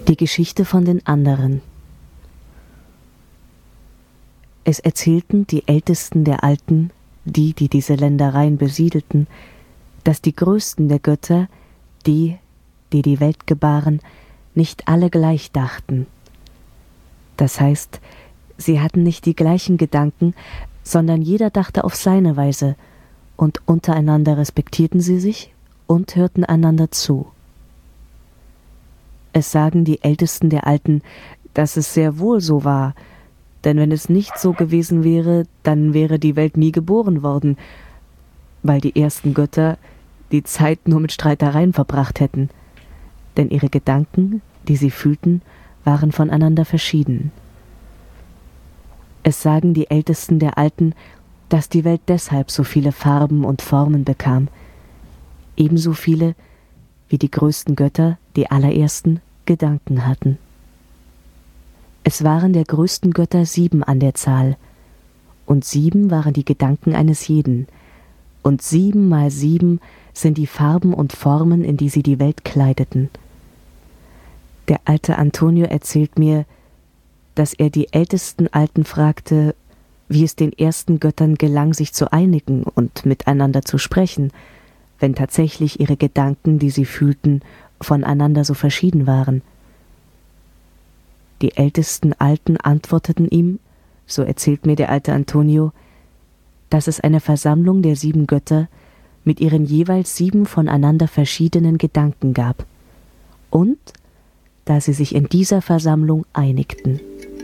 Die Geschichte von den anderen. Es erzählten die Ältesten der Alten, die diese Ländereien besiedelten, dass die Größten der Götter, die die Welt gebaren, nicht alle gleich dachten. Das heißt, sie hatten nicht die gleichen Gedanken, sondern jeder dachte auf seine Weise, und untereinander respektierten sie sich und hörten einander zu. Es sagen die Ältesten der Alten, dass es sehr wohl so war, denn wenn es nicht so gewesen wäre, dann wäre die Welt nie geboren worden, weil die ersten Götter die Zeit nur mit Streitereien verbracht hätten, denn ihre Gedanken, die sie fühlten, waren voneinander verschieden. Es sagen die Ältesten der Alten, dass die Welt deshalb so viele Farben und Formen bekam, ebenso viele, wie die größten Götter, die allerersten, Gedanken hatten. Es waren der größten Götter 7 an der Zahl, und 7 waren die Gedanken eines jeden, und 7 mal 7 sind die Farben und Formen, in die sie die Welt kleideten. Der alte Antonio erzählt mir, dass er die ältesten Alten fragte, wie es den ersten Göttern gelang, sich zu einigen und miteinander zu sprechen, wenn tatsächlich ihre Gedanken, die sie fühlten, voneinander so verschieden waren. Die ältesten Alten antworteten ihm, so erzählt mir der alte Antonio, dass es eine Versammlung der 7 Götter mit ihren jeweils 7 voneinander verschiedenen Gedanken gab und da sie sich in dieser Versammlung einigten.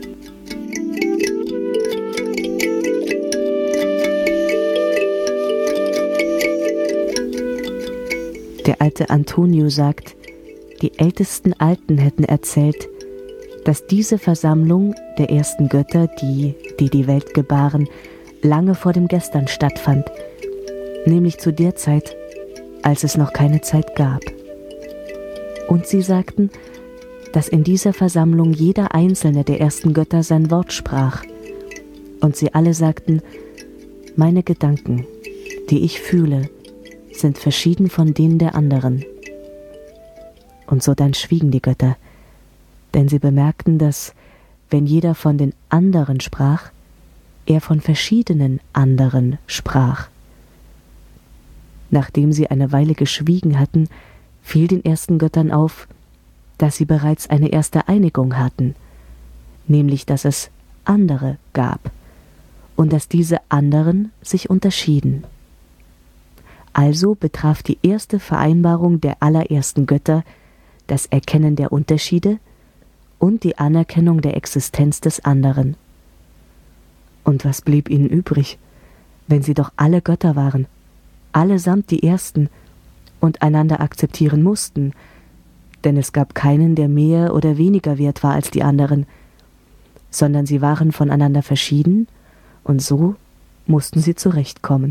Der alte Antonio sagt, die ältesten Alten hätten erzählt, dass diese Versammlung der ersten Götter, die Welt gebaren, lange vor dem Gestern stattfand, nämlich zu der Zeit, als es noch keine Zeit gab. Und sie sagten, dass in dieser Versammlung jeder einzelne der ersten Götter sein Wort sprach. Und sie alle sagten, meine Gedanken, die ich fühle, sind verschieden von denen der anderen. Und so dann schwiegen die Götter, denn sie bemerkten, dass, wenn jeder von den anderen sprach, er von verschiedenen anderen sprach. Nachdem sie eine Weile geschwiegen hatten, fiel den ersten Göttern auf, dass sie bereits eine erste Einigung hatten, nämlich dass es andere gab und dass diese anderen sich unterschieden. Also betraf die erste Vereinbarung der allerersten Götter das Erkennen der Unterschiede und die Anerkennung der Existenz des anderen. Und was blieb ihnen übrig, wenn sie doch alle Götter waren, allesamt die Ersten, und einander akzeptieren mussten, denn es gab keinen, der mehr oder weniger wert war als die anderen, sondern sie waren voneinander verschieden, und so mussten sie zurechtkommen.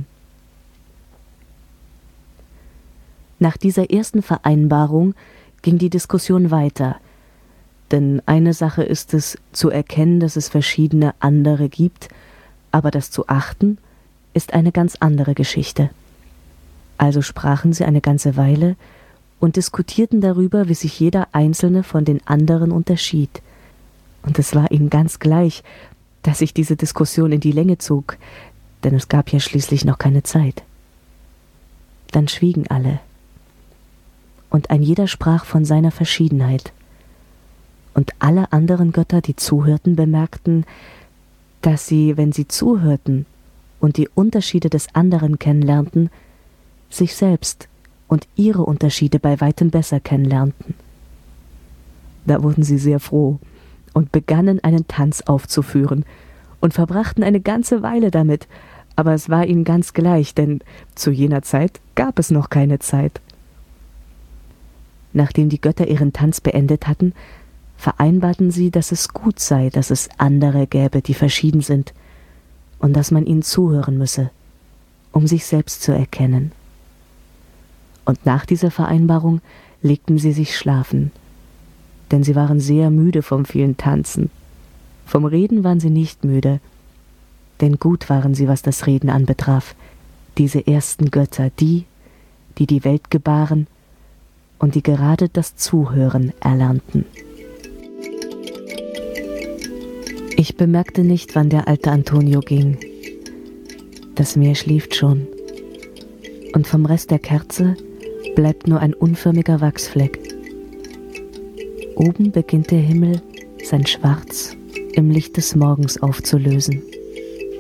Nach dieser ersten Vereinbarung ging die Diskussion weiter, denn eine Sache ist es, zu erkennen, dass es verschiedene andere gibt, aber das zu achten, ist eine ganz andere Geschichte. Also sprachen sie eine ganze Weile und diskutierten darüber, wie sich jeder Einzelne von den anderen unterschied. Und es war ihnen ganz gleich, dass sich diese Diskussion in die Länge zog, denn es gab ja schließlich noch keine Zeit. Dann schwiegen alle. Und ein jeder sprach von seiner Verschiedenheit. Und alle anderen Götter, die zuhörten, bemerkten, dass sie, wenn sie zuhörten und die Unterschiede des anderen kennenlernten, sich selbst und ihre Unterschiede bei weitem besser kennenlernten. Da wurden sie sehr froh und begannen einen Tanz aufzuführen und verbrachten eine ganze Weile damit, aber es war ihnen ganz gleich, denn zu jener Zeit gab es noch keine Zeit. Nachdem die Götter ihren Tanz beendet hatten, vereinbarten sie, dass es gut sei, dass es andere gäbe, die verschieden sind, und dass man ihnen zuhören müsse, um sich selbst zu erkennen. Und nach dieser Vereinbarung legten sie sich schlafen, denn sie waren sehr müde vom vielen Tanzen. Vom Reden waren sie nicht müde, denn gut waren sie, was das Reden anbetraf, diese ersten Götter, die Welt gebaren und die gerade das Zuhören erlernten. Ich bemerkte nicht, wann der alte Antonio ging. Das Meer schläft schon. Und vom Rest der Kerze bleibt nur ein unförmiger Wachsfleck. Oben beginnt der Himmel sein Schwarz im Licht des Morgens aufzulösen.